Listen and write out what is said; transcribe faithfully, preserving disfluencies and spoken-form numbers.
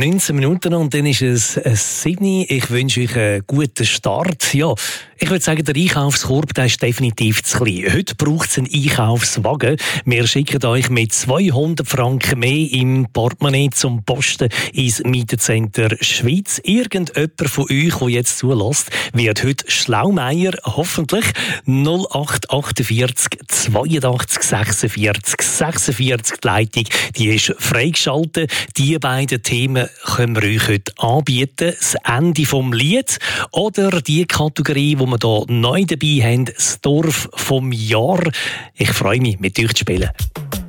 neunzehn Minuten und dann ist es Sydney. Ich wünsche euch einen guten Start. Ja, ich würde sagen, der Einkaufskorb der ist definitiv zu klein. Heute braucht es einen Einkaufswagen. Wir schicken euch mit zweihundert Franken mehr im Portemonnaie zum Posten ins Mietencenter Schweiz. Irgendjemand von euch, der jetzt zulässt, wird heute Schlaumeier, hoffentlich. null acht achtundvierzig zweiundachtzig sechsundvierzig sechsundvierzig. Die Leitung, die ist freigeschaltet. Die beiden Themen können wir euch heute anbieten. Das Ende vom Lied oder die Kategorie, die wir hier neu dabei haben, das Dorf vom Jahr. Ich freue mich, mit euch zu spielen.